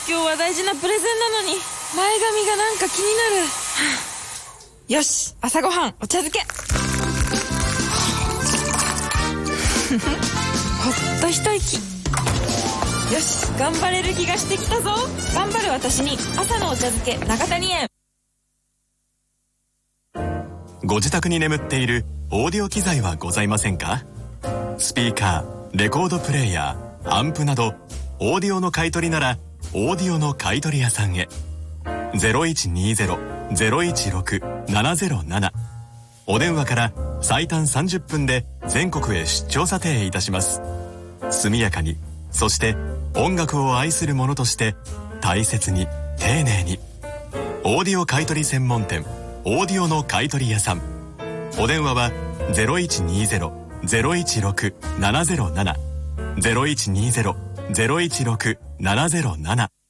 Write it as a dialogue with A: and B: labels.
A: 今日は大事なプレゼンなのに前髪がなんか気になる。よし、朝ごはんお茶漬け。ほっと一息。よし、頑張れる気がしてきたぞ。頑張る私に朝のお茶漬け永谷園。
B: ご自宅に眠っているオーディオ機材はございませんか？スピーカー、レコードプレイヤー、アンプなどオーディオの買い取りならオーディオの買い取り屋さんへ。 0120-016-707 お電話から最短30分で全国へ出張査定いたします。速やかに、そして音楽を愛する者として大切に丁寧に。オーディオ買い取り専門店オーディオの買い取り屋さん。お電話は 0120-016-707 0120-016-707